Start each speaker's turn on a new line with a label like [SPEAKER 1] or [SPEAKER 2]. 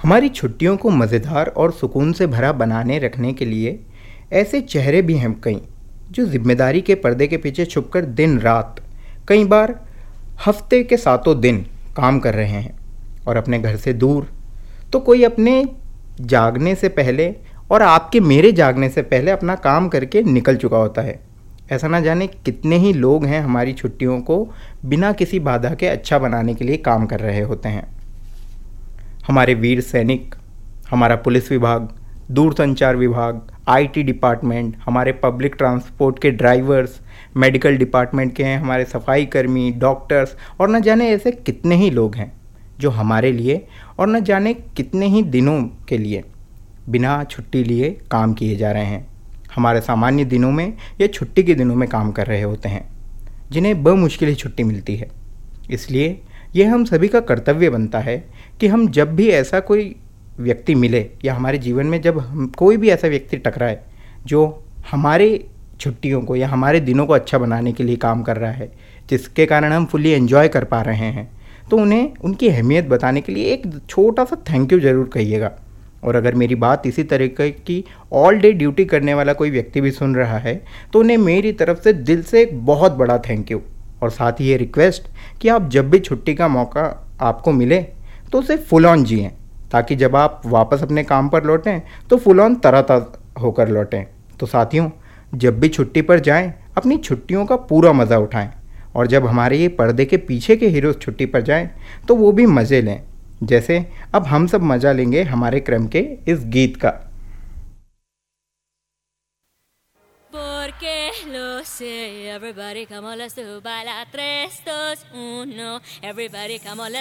[SPEAKER 1] हमारी छुट्टियों को मज़ेदार और सुकून से भरा बनाने रखने के लिए ऐसे चेहरे भी हैं कई जो जिम्मेदारी के पर्दे के पीछे छुपकर दिन रात, कई बार हफ्ते के सातों दिन काम कर रहे हैं और अपने घर से दूर। तो कोई अपने जागने से पहले और आपके मेरे जागने से पहले अपना काम करके निकल चुका होता है। ऐसा ना जाने कितने ही लोग हैं हमारी छुट्टियों को बिना किसी बाधा के अच्छा बनाने के लिए काम कर रहे होते हैं। हमारे वीर सैनिक, हमारा पुलिस विभाग, दूरसंचार विभाग, आईटी डिपार्टमेंट, हमारे पब्लिक ट्रांसपोर्ट के ड्राइवर्स, मेडिकल डिपार्टमेंट के हैं हमारे सफाई कर्मी, डॉक्टर्स और न जाने ऐसे कितने ही लोग हैं जो हमारे लिए और न जाने कितने ही दिनों के लिए बिना छुट्टी लिए काम किए जा रहे हैं। हमारे सामान्य दिनों में या छुट्टी के दिनों में काम कर रहे होते हैं, जिन्हें बमुश्किल ही छुट्टी मिलती है। इसलिए यह हम सभी का कर्तव्य बनता है कि हम जब भी ऐसा कोई व्यक्ति मिले या हमारे जीवन में जब हम कोई भी ऐसा व्यक्ति टकराए जो हमारे छुट्टियों को या हमारे दिनों को अच्छा बनाने के लिए काम कर रहा है, जिसके कारण हम फुली एंजॉय कर पा रहे हैं, तो उन्हें उनकी अहमियत बताने के लिए एक छोटा सा थैंक यू ज़रूर कहिएगा। और अगर मेरी बात इसी तरीके की ऑल डे ड्यूटी करने वाला कोई व्यक्ति भी सुन रहा है तो उन्हें मेरी तरफ से दिल से एक बहुत बड़ा थैंक यू। और साथ ही ये रिक्वेस्ट कि आप जब भी छुट्टी का मौका आपको मिले तो उसे फुल ऑन जिएँ, ताकि जब आप वापस अपने काम पर लौटें तो फुल ऑन तरह होकर लौटें। तो साथियों, जब भी छुट्टी पर जाएं अपनी छुट्टियों का पूरा मज़ा उठाएं, और जब हमारे ये पर्दे के पीछे के हीरोज़ छुट्टी पर जाएं तो वो भी मज़े लें, जैसे अब हम सब मज़ा लेंगे हमारे क्रम के इस गीत का।
[SPEAKER 2] Porque lo sé, everybody come on, let's do baila 3, 2, 1, everybody come on, let's